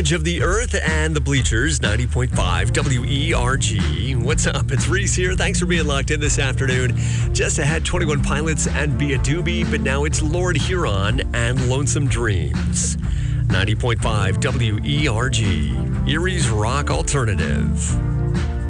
Edge of the Earth and the Bleachers, 90.5 WERG. What's up? It's Reese here. Thanks for being locked in this afternoon. Just ahead, 21 Pilots and Be a Doobie, but now it's Lord Huron and Lonesome Dreams. 90.5 WERG, Erie's Rock Alternative.